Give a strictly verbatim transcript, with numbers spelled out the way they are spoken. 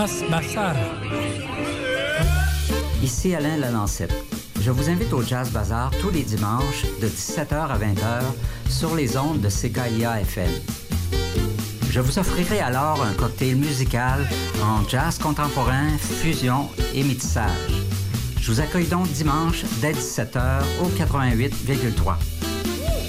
Jazz Bazaar. Ici Alain Lalancette. Je vous invite au Jazz Bazaar tous les dimanches de dix-sept heures à vingt heures sur les ondes de C K I A F M. Je vous offrirai alors un cocktail musical en jazz contemporain, fusion et métissage. Je vous accueille donc dimanche dès dix-sept heures au quatre-vingt-huit virgule trois.